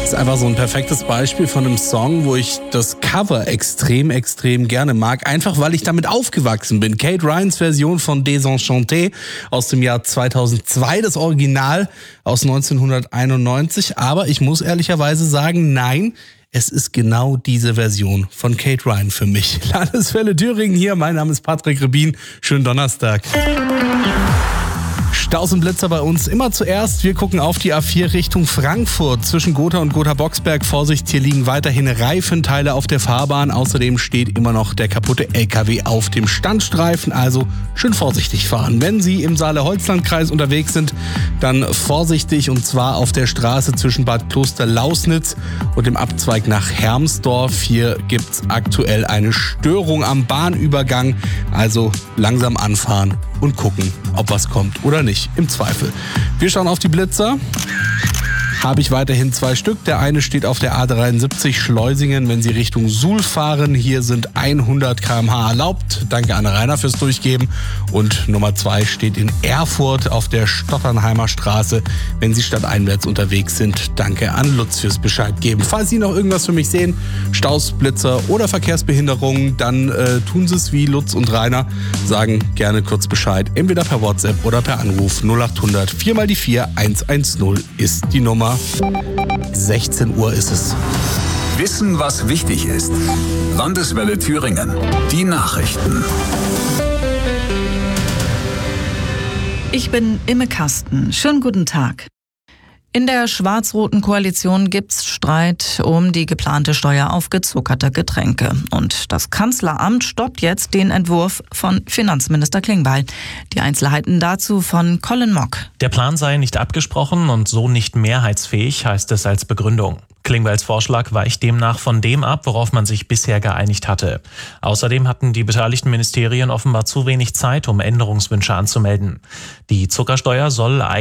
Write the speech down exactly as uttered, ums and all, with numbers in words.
ist einfach so ein perfektes Beispiel von einem Song, wo ich das Cover extrem, extrem gerne mag. Einfach, weil ich damit aufgewachsen bin. Kate Ryans Version von Désenchanté aus dem Jahr zweitausendzwei, das Original aus neunzehnhunderteinundneunzig. Aber ich muss ehrlicherweise sagen, nein, es ist genau diese Version von Kate Ryan für mich. Landeswelle Thüringen hier, mein Name ist Patrick Rebin. Schönen Donnerstag. Staus und Blitzer bei uns immer zuerst. Wir gucken auf die A vier Richtung Frankfurt. Zwischen Gotha und Gotha-Boxberg. Vorsicht, hier liegen weiterhin Reifenteile auf der Fahrbahn. Außerdem steht immer noch der kaputte L K W auf dem Standstreifen. Also schön vorsichtig fahren. Wenn Sie im Saale-Holzland-Kreis unterwegs sind, dann vorsichtig, und zwar auf der Straße zwischen Bad Kloster-Lausnitz und dem Abzweig nach Hermsdorf. Hier gibt's aktuell eine Störung am Bahnübergang. Also langsam anfahren und gucken, ob was kommt oder nicht. Im Zweifel. Wir schauen auf die Blitzer. Habe ich weiterhin zwei Stück. Der eine steht auf der A dreiundsiebzig Schleusingen, wenn Sie Richtung Suhl fahren. Hier sind hundert Kilometer pro Stunde erlaubt. Danke an Rainer fürs Durchgeben. Und Nummer zwei steht in Erfurt auf der Stotternheimer Straße, wenn Sie stadteinwärts unterwegs sind. Danke an Lutz fürs Bescheid geben. Falls Sie noch irgendwas für mich sehen, Staus, Blitzer oder Verkehrsbehinderungen, dann äh, tun Sie es wie Lutz und Rainer. Sagen gerne kurz Bescheid. Entweder per WhatsApp oder per Anruf. null acht hundert vier mal die vier hundertzehn ist die Nummer. sechzehn Uhr ist es. Wissen, was wichtig ist. Landeswelle Thüringen. Die Nachrichten. Ich bin Imme Kasten. Schönen guten Tag. In der schwarz-roten Koalition gibt's Streit um die geplante Steuer auf gezuckerte Getränke. Und das Kanzleramt stoppt jetzt den Entwurf von Finanzminister Klingbeil. Die Einzelheiten dazu von Colin Mock. Der Plan sei nicht abgesprochen und so nicht mehrheitsfähig, heißt es als Begründung. Klingbeils Vorschlag weicht demnach von dem ab, worauf man sich bisher geeinigt hatte. Außerdem hatten die beteiligten Ministerien offenbar zu wenig Zeit, um Änderungswünsche anzumelden. Die Zuckersteuer soll